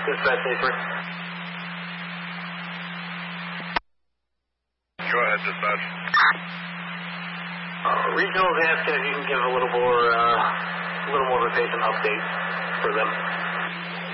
Dispatch A3. Go ahead, dispatch. Regional's asking if you can give a little more of a patient update for them.